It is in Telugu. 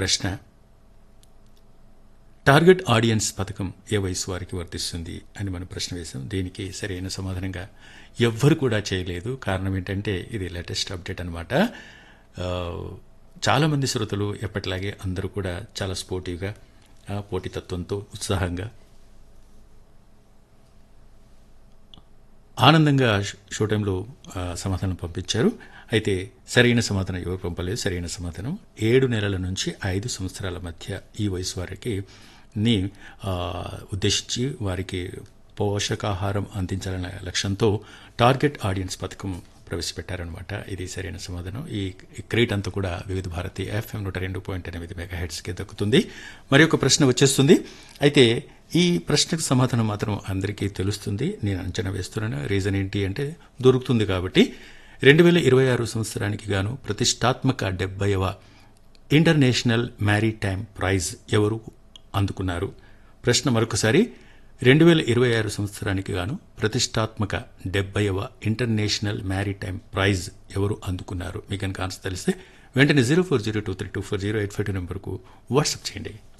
ప్రశ్న, టార్గెట్ ఆడియన్స్ పథకం ఏ వయసు వారికి వర్తిస్తుంది అని మనం ప్రశ్న వేశాం. దీనికి సరైన సమాధానంగా ఎవ్వరు కూడా చేయలేదు. కారణం ఏంటంటే ఇది లేటెస్ట్ అప్డేట్ అనమాట. చాలామంది శ్రోతలు ఎప్పటిలాగే అందరూ కూడా చాలా స్పోర్టివ్గా, పోటీతత్వంతో, ఉత్సాహంగా, ఆనందంగా షో టైంలో సమాధానం పంపించారు. అయితే సరైన సమాధానం ఎవరు పంపలేదు. సరైన సమాధానం 7 నెలల నుంచి 5 సంవత్సరాల మధ్య ఈ వయసు వారికి ఉద్దేశించి వారికి పోషకాహారం అందించాలనే లక్ష్యంతో టార్గెట్ ఆడియన్స్ పథకం ప్రవేశపెట్టారనమాట. ఇది సరైన సమాధానం. ఈ క్రెడిట్ అంతా కూడా వివిధ భారతి FM 102.8 మెగాహెర్ట్స్కి దక్కుతుంది. మరి ఒక ప్రశ్న వచ్చేస్తుంది. అయితే ఈ ప్రశ్నకు సమాధానం మాత్రం అందరికీ తెలుస్తుంది, నేను అంచనా వేస్తున్నాను. రీజన్ ఏంటి అంటే దొరుకుతుంది కాబట్టి. 2026 సంవత్సరానికి గాను ప్రతిష్టాత్మక 70వ ఇంటర్నేషనల్ మ్యారీటైమ్ ప్రైజ్ ఎవరు అందుకున్నారు? ప్రశ్న మరొకసారి, 2026 సంవత్సరానికి గాను ప్రతిష్టాత్మక 70వ ఇంటర్నేషనల్ మ్యారీటైమ్ ప్రైజ్ ఎవరు అందుకున్నారు? మీకు కనుక ఆన్సర్ తెలిస్తే వెంటనే 0402324085 నెంబర్కు వాట్సాప్ చేయండి.